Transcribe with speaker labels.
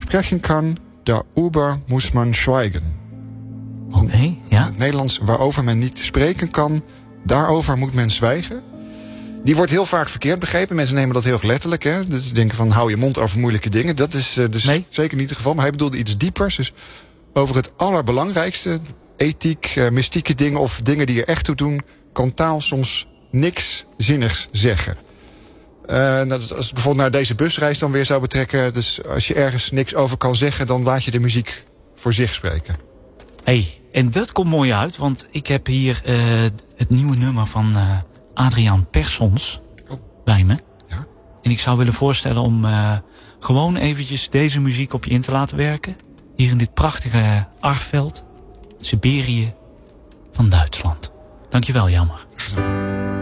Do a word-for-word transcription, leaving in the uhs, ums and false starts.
Speaker 1: spreken kan, daarover moet man schweigen.
Speaker 2: Oké, okay, ja.
Speaker 1: In het Nederlands, waarover men niet spreken kan, daarover moet men zwijgen. Die wordt heel vaak verkeerd begrepen. Mensen nemen dat heel erg letterlijk. Hè? Dus ze denken van, hou je mond over moeilijke dingen. Dat is uh, dus nee. zeker niet het geval. Maar hij bedoelde iets diepers. Dus over het allerbelangrijkste, ethiek, uh, mystieke dingen of dingen die er echt toe doen, kan taal soms niks zinnigs zeggen. Uh, nou, als ik bijvoorbeeld naar deze busreis dan weer zou betrekken, dus als je ergens niks over kan zeggen, dan laat je de muziek voor zich spreken.
Speaker 2: Hey, en dat komt mooi uit, want ik heb hier uh, het nieuwe nummer van uh, Adriaan Persons oh. bij me.
Speaker 1: Ja?
Speaker 2: En ik zou willen voorstellen om uh, gewoon eventjes deze muziek op je in te laten werken. Hier in dit prachtige Archveld, Siberië van Duitsland. Dankjewel, Jelmer.